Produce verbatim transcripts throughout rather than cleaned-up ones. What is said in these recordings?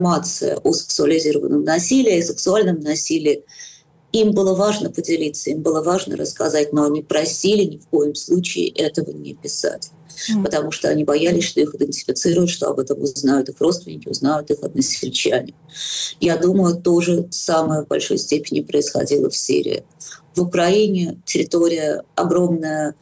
информация о сексуализированном насилии, о сексуальном насилии. Им было важно поделиться, им было важно рассказать, но они просили ни в коем случае этого не писать, mm. потому что они боялись, что их идентифицируют, что об этом узнают их родственники, узнают их односельчане. Я думаю, тоже самое в большой степени происходило в Сирии. В Украине территория огромная,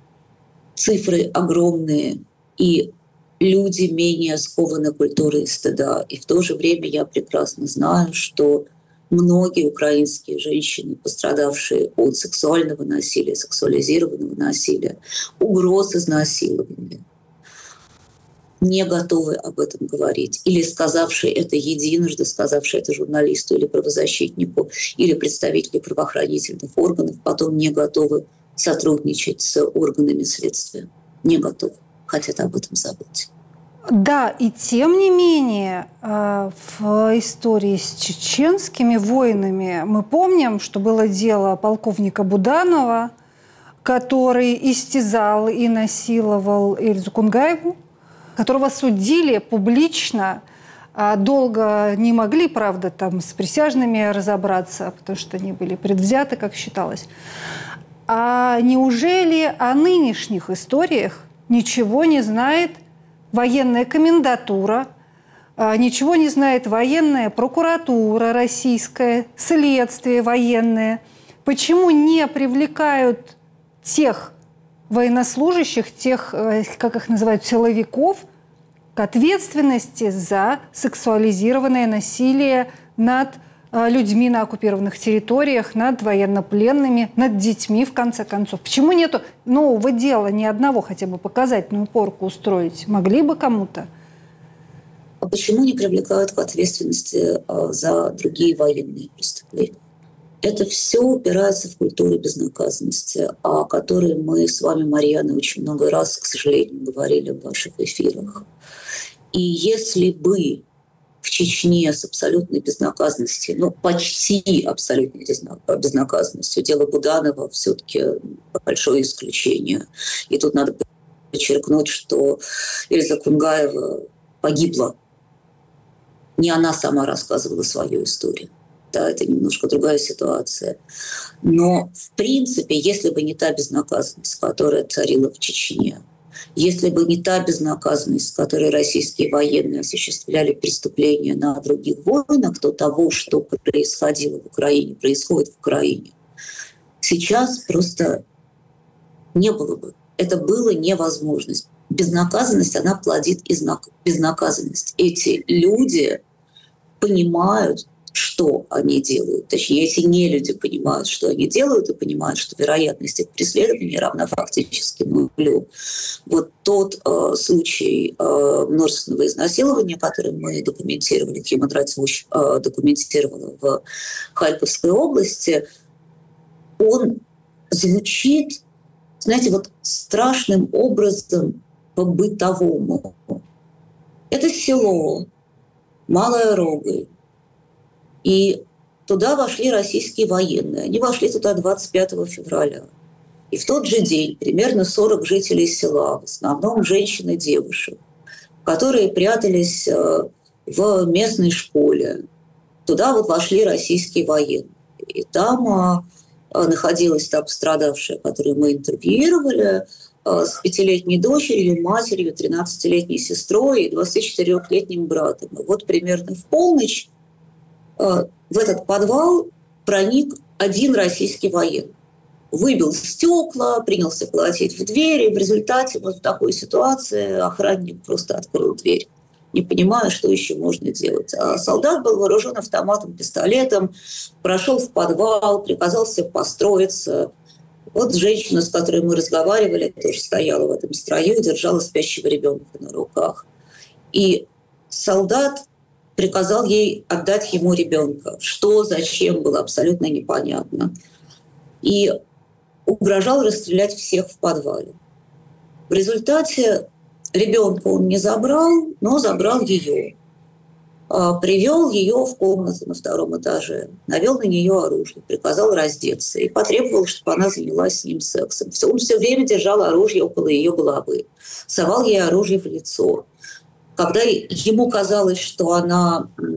цифры огромные, и люди менее скованы культурой стыда. И в то же время я прекрасно знаю, что многие украинские женщины, пострадавшие от сексуального насилия, сексуализированного насилия, угроз изнасилования, не готовы об этом говорить. Или сказавшие это единожды, сказавшие это журналисту или правозащитнику, или представителю правоохранительных органов, потом не готовы сотрудничать с органами следствия. Не готовы. Хотят об этом забыть. Да, и тем не менее, в истории с чеченскими войнами мы помним, что было дело полковника Буданова, который истязал и насиловал Эльзу Кунгаеву, которого судили публично, долго не могли, правда, там с присяжными разобраться, потому что они были предвзяты, как считалось. А неужели о нынешних историях ничего не знает военная комендатура, ничего не знает военная прокуратура российская, следствие военное? Почему не привлекают тех военнослужащих, тех, как их называют, силовиков, к ответственности за сексуализированное насилие над людьми на оккупированных территориях, над военнопленными, над детьми, в конце концов? Почему нету нового дела, ни одного хотя бы показательную порку устроить? Могли бы кому-то? А почему не привлекают к ответственности за другие военные преступления? Это все упирается в культуру безнаказанности, о которой мы с вами, Марьяна, очень много раз, к сожалению, говорили в ваших эфирах. И если бы в Чечне с абсолютной безнаказанностью, ну, почти абсолютной безнаказанностью, дело Буданова все-таки большое исключение. И тут надо подчеркнуть, что Эльза Кунгаева погибла. Не она сама рассказывала свою историю. Да, это немножко другая ситуация. Но, в принципе, если бы не та безнаказанность, которая царила в Чечне, если бы не та безнаказанность, с которой российские военные осуществляли преступления на других войнах, то того, что происходило в Украине, происходит в Украине, сейчас просто не было бы. Это было невозможно. Безнаказанность, она плодит безнаказанность. Эти люди понимают, что они делают. Точнее, эти нелюди понимают, что они делают, и понимают, что вероятность их преследования равна фактически нулю. Вот тот э, случай э, множественного изнасилования, который мы документировали, Human Rights Watch э, документировала в Харьковской области, он звучит, знаете, вот страшным образом по-бытовому. Это село Малая Рогой. И туда вошли российские военные. Они вошли туда двадцать пятого февраля. И в тот же день примерно сорок жителей села, в основном женщин и девушек, которые прятались в местной школе, туда вот вошли российские военные. И там находилась та пострадавшая, которую мы интервьюировали, с пятилетней дочерью, матерью, тринадцатилетней сестрой и двадцатичетырёхлетним братом. И вот примерно в полночь в этот подвал проник один российский военный. Выбил стекла, принялся колотить в двери. В результате вот в такой ситуации охранник просто открыл дверь, не понимая, что еще можно делать. А солдат был вооружен автоматом, пистолетом, прошел в подвал, приказал всем построиться. Вот женщина, с которой мы разговаривали, тоже стояла в этом строю и держала спящего ребенка на руках. И солдат приказал ей отдать ему ребенка. Что, зачем, было абсолютно непонятно. И угрожал расстрелять всех в подвале. В результате ребенка он не забрал, но забрал ее. Привел ее в комнату на втором этаже, навел на нее оружие, приказал раздеться и потребовал, чтобы она занялась с ним сексом. Он все время держал оружие около ее головы, совал ей оружие в лицо. Когда ему казалось, что она